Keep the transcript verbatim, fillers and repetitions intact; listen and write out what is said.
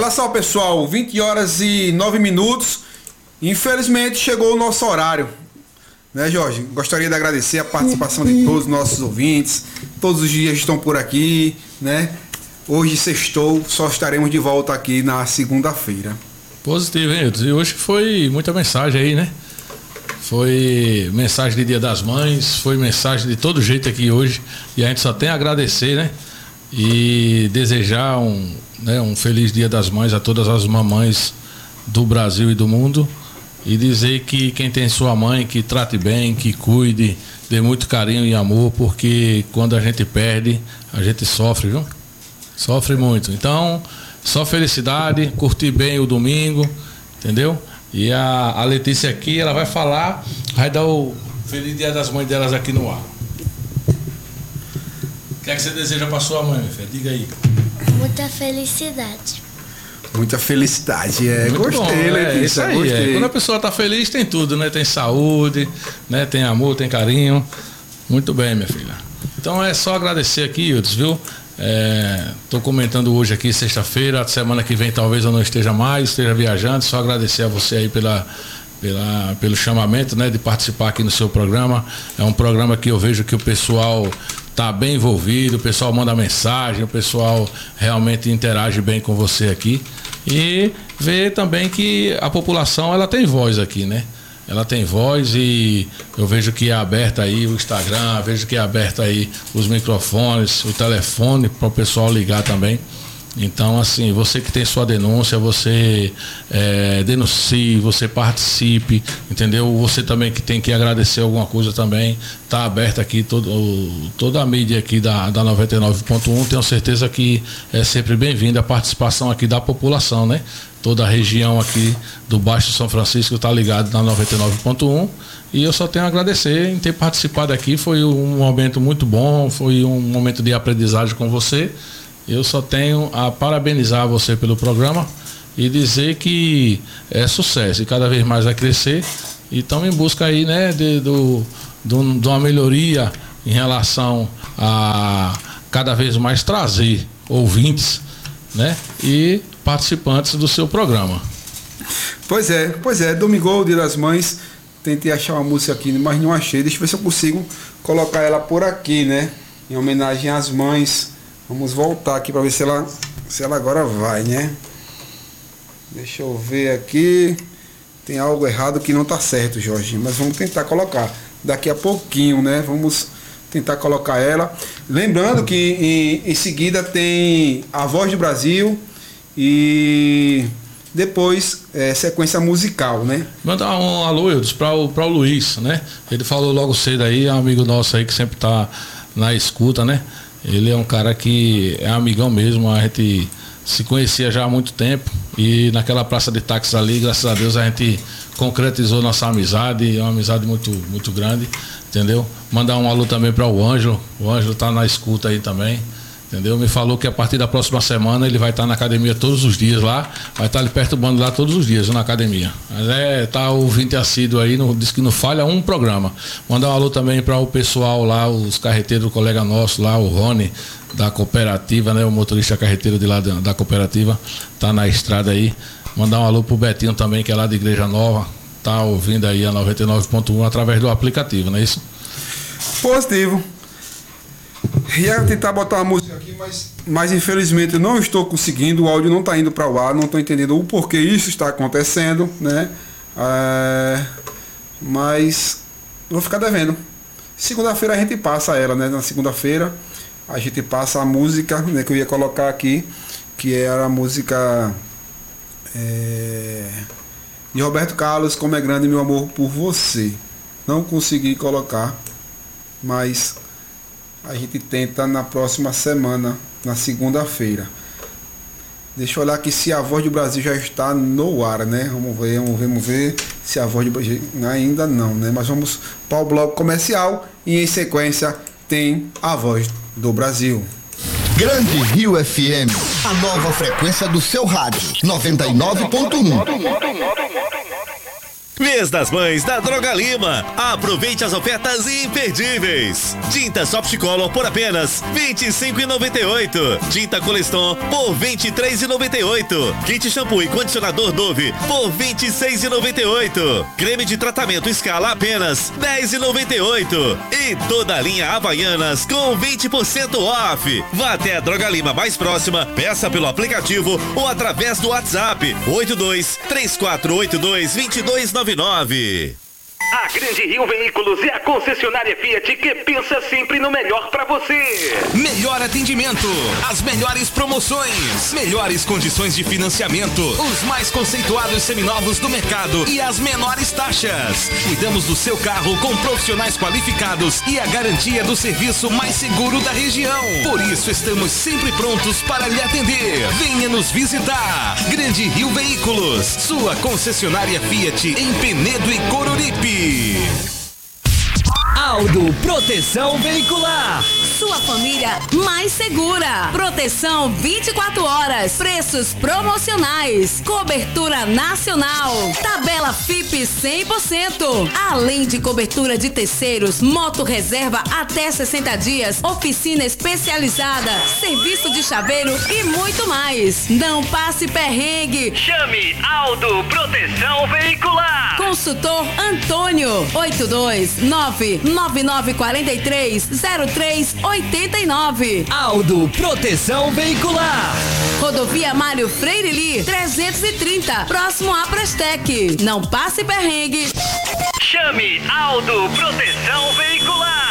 Olha só, pessoal, vinte horas e nove minutos. Infelizmente chegou o nosso horário, né, Jorge? Gostaria de agradecer a participação de todos os nossos ouvintes. Todos os dias estão por aqui, né? Hoje sextou, só estaremos de volta aqui na segunda-feira. Positivo, hein, Edson? E hoje foi muita mensagem aí, né? Foi mensagem de Dia das Mães, foi mensagem de todo jeito aqui hoje. E a gente só tem a agradecer, né? E desejar um, né, um feliz Dia das Mães a todas as mamães do Brasil e do mundo. E dizer que quem tem sua mãe, que trate bem, que cuide, dê muito carinho e amor, porque quando a gente perde, a gente sofre, viu? Sofre muito. Então, só felicidade, curtir bem o domingo, entendeu? E a, a Letícia aqui, ela vai falar, vai dar o feliz Dia das Mães delas aqui no ar. O que é que você deseja para sua mãe, minha filha? Diga aí. Muita felicidade. Muita felicidade, é. Muito gostei, bom, é, Letícia, isso aí, gostei. É. Quando a pessoa tá feliz, tem tudo, né? Tem saúde, né? Tem amor, tem carinho. Muito bem, minha filha. Então é só agradecer aqui, Eudes, viu? Estou é, comentando hoje aqui, sexta-feira, semana que vem talvez eu não esteja mais, esteja viajando. Só agradecer a você aí pela, pela, pelo chamamento, né? De participar aqui no seu programa. É um programa que eu vejo que o pessoal tá bem envolvido, o pessoal manda mensagem, o pessoal realmente interage bem com você aqui. E ver também que a população, ela tem voz aqui, né? Ela tem voz e eu vejo que é aberto aí o Instagram, vejo que é aberto aí os microfones, o telefone para o pessoal ligar também. Então, assim, você que tem sua denúncia, você é, denuncie, você participe, entendeu? Você também que tem que agradecer alguma coisa também, tá aberto aqui, todo, toda a mídia aqui da, da noventa e nove ponto um, tenho certeza que é sempre bem-vinda a participação aqui da população, né? Toda a região aqui do Baixo São Francisco está ligado na noventa e nove ponto um e eu só tenho a agradecer em ter participado aqui, foi um momento muito bom, foi um momento de aprendizagem com você. Eu só tenho a parabenizar você pelo programa e dizer que é sucesso e cada vez mais vai crescer. E estamos em busca aí, né, de, do, do, de uma melhoria em relação a cada vez mais trazer ouvintes, né, e participantes do seu programa. Pois é, pois é, domingo, Dia das Mães, tentei achar uma música aqui, mas não achei. Deixa eu ver se eu consigo colocar ela por aqui, né, em homenagem às mães. Vamos voltar aqui para ver se ela, se ela agora vai, né? Deixa eu ver aqui. Tem algo errado que não tá certo, Jorge. Mas vamos tentar colocar daqui a pouquinho, né? Vamos tentar colocar ela. Lembrando que em, em seguida tem A Voz do Brasil e depois é, sequência musical, né? Mandar um alô, Eudes, para o, para o Luiz, né? Ele falou logo cedo aí, é um amigo nosso aí que sempre tá na escuta, né? Ele é um cara que é amigão mesmo, a gente se conhecia já há muito tempo e naquela praça de táxis ali, graças a Deus, a gente concretizou nossa amizade, é uma amizade muito, muito grande, entendeu? Mandar um alô também para o Ângelo, o Ângelo tá na escuta aí também, entendeu? Me falou que a partir da próxima semana ele vai estar na academia todos os dias lá, vai estar lhe perturbando lá todos os dias na academia. Mas é, tá ouvinte assíduo aí, não, diz que não falha um programa. Mandar um alô também para o pessoal lá, os carreteiros, o colega nosso lá, o Rony, da cooperativa, né? O motorista carreteiro de lá da, da cooperativa, tá na estrada aí. Mandar um alô pro Betinho também, que é lá de Igreja Nova, tá ouvindo aí a noventa e nove ponto um através do aplicativo, não é isso? Positivo. Ia tentar botar uma música aqui, mas, mas infelizmente eu não estou conseguindo, o áudio não está indo para o ar, não estou entendendo o porquê isso está acontecendo, né? É, mas vou ficar devendo. Segunda-feira a gente passa ela, né? Na segunda-feira a gente passa a música, né, que eu ia colocar aqui, que era a música é, de Roberto Carlos, Como é Grande Meu Amor por Você. Não consegui colocar, mas a gente tenta na próxima semana, na segunda-feira. Deixa eu olhar aqui se a Voz do Brasil já está no ar, né? Vamos ver, vamos ver, vamos ver se a Voz do Brasil ainda não, né? Mas vamos para o bloco comercial e em sequência tem a Voz do Brasil. Grande Rio F M, a nova frequência do seu rádio, noventa e nove ponto um. Mês das Mães da Droga Lima. Aproveite as ofertas imperdíveis. Tinta Soft Color por apenas vinte e cinco reais e noventa e oito centavos. Tinta Coleston por vinte e três reais e noventa e oito centavos. Kit shampoo e condicionador Dove por vinte e seis reais e noventa e oito centavos. Creme de tratamento Scala apenas dez reais e noventa e oito centavos. E toda a linha Havaianas com vinte por cento off. Vá até a Droga Lima mais próxima, peça pelo aplicativo ou através do WhatsApp oito dois três quatro oito dois dois dois nove nove. A Grande Rio Veículos é a concessionária Fiat que pensa sempre no melhor para você. Melhor atendimento, as melhores promoções, melhores condições de financiamento, os mais conceituados seminovos do mercado e as menores taxas. Cuidamos do seu carro com profissionais qualificados e a garantia do serviço mais seguro da região. Por isso estamos sempre prontos para lhe atender. Venha nos visitar. Grande Rio Veículos, sua concessionária Fiat em Penedo e Coruripe. Aldo Proteção Veicular. Sua família mais segura. Proteção vinte e quatro horas. Preços promocionais. Cobertura nacional. Tabela F I P cem por cento. Além de cobertura de terceiros, moto reserva até sessenta dias, oficina especializada, serviço de chaveiro e muito mais. Não passe perrengue. Chame Aldo Proteção Veicular. Consultor Antônio. oito dois nove nove nove quatro três zero três oito nove. Aldo Proteção Veicular. Rodovia Mário Freire Li, trezentos e trinta, próximo à Prestec. Não passe perrengue. Chame Aldo Proteção Veicular.